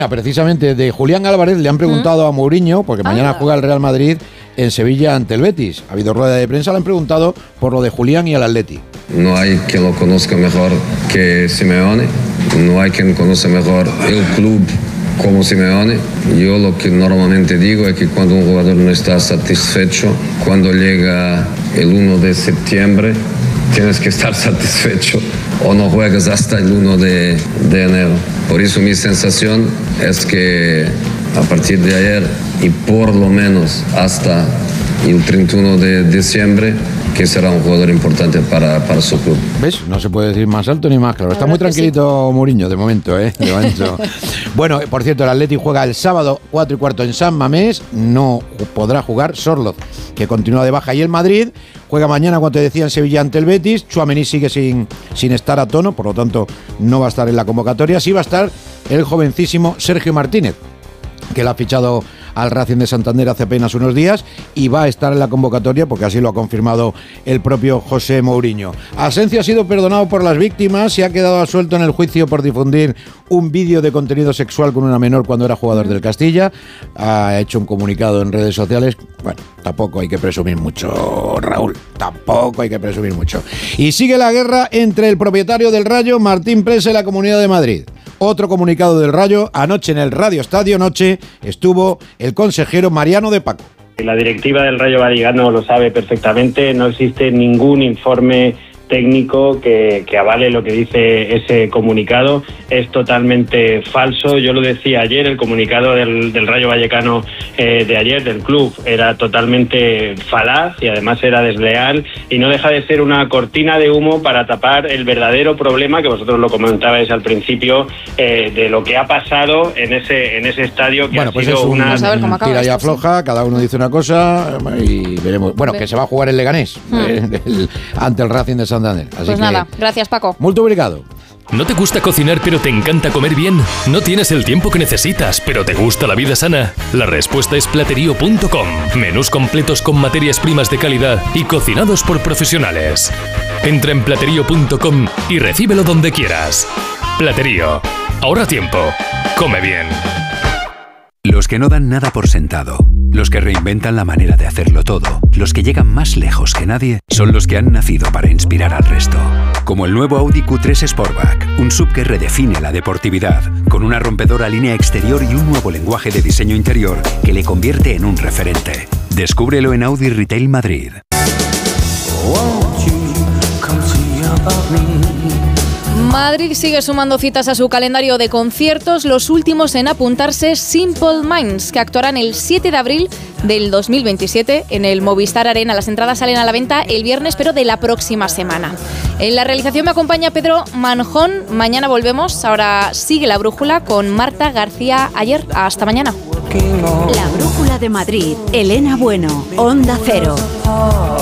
Precisamente de Julián Álvarez le han preguntado a Mourinho, porque mañana juega el Real Madrid en Sevilla ante el Betis. Ha habido rueda de prensa, le han preguntado por lo de Julián y el Atleti. No hay quien lo conozca mejor que Simeone, no hay quien conoce mejor el club como Simeone. Yo lo que normalmente digo es que cuando un jugador no está satisfecho, cuando llega el 1 de septiembre, tienes que estar satisfecho o no juegas hasta el 1 de enero. Por eso mi sensación es que a partir de ayer y por lo menos hasta el 31 de diciembre, que será un jugador importante para su club. ¿Ves? No se puede decir más alto ni más claro. Está muy tranquilito sí. Mourinho de momento, ¿eh? De momento. Bueno, por cierto, el Atleti juega el sábado 4:15 en San Mamés. No podrá jugar Sorloz, que continúa de baja. Y el Madrid juega mañana, como te decía, en Sevilla ante el Betis. Tchouaméni sigue sin estar a tono, por lo tanto no va a estar en la convocatoria. Sí va a estar el jovencísimo Sergio Martínez, que lo ha fichado al Racing de Santander hace apenas unos días y va a estar en la convocatoria porque así lo ha confirmado el propio José Mourinho. Asensio ha sido perdonado por las víctimas y ha quedado absuelto en el juicio por difundir un vídeo de contenido sexual con una menor cuando era jugador del Castilla. Ha hecho un comunicado en redes sociales. Bueno, tampoco hay que presumir mucho, Raúl, tampoco hay que presumir mucho. Y sigue la guerra entre el propietario del Rayo, Martín Presa, y la Comunidad de Madrid. Otro comunicado del Rayo, anoche en el Radio Estadio Noche estuvo el consejero Mariano de Paco. La directiva del Rayo Vallecano lo sabe perfectamente, no existe ningún informe técnico que avale lo que dice ese comunicado, es totalmente falso. Yo lo decía ayer, el comunicado del Rayo Vallecano de ayer, del club, era totalmente falaz y además era desleal y no deja de ser una cortina de humo para tapar el verdadero problema que vosotros lo comentabais al principio, de lo que ha pasado en ese estadio, que bueno, ha pues sido una tira y afloja, cada uno dice una cosa y veremos. Bueno, que se va a jugar el Leganés ante el Racing de Santander. Así pues nada, gracias Paco. Muy obrigado. ¿No te gusta cocinar pero te encanta comer bien? ¿No tienes el tiempo que necesitas pero te gusta la vida sana? La respuesta es Platerío.com. Menús completos con materias primas de calidad y cocinados por profesionales. Entra en Platerío.com y recíbelo donde quieras. Platerío. Ahorra tiempo. Come bien. Los que no dan nada por sentado, los que reinventan la manera de hacerlo todo, los que llegan más lejos que nadie, son los que han nacido para inspirar al resto. Como el nuevo Audi Q3 Sportback, un SUV que redefine la deportividad, con una rompedora línea exterior y un nuevo lenguaje de diseño interior que le convierte en un referente. Descúbrelo en Audi Retail Madrid. Madrid sigue sumando citas a su calendario de conciertos, los últimos en apuntarse Simple Minds, que actuarán el 7 de abril del 2027 en el Movistar Arena. Las entradas salen a la venta el viernes, pero de la próxima semana. En la realización me acompaña Pedro Manjón. Mañana volvemos. Ahora sigue La Brújula con Marta García Ayer. Hasta mañana. La Brújula de Madrid. Elena Bueno, Onda Cero.